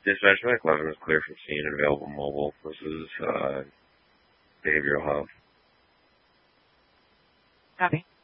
Dispatch Mike 11 is clear from scene and available mobile. This is Behavioral Health. Copy.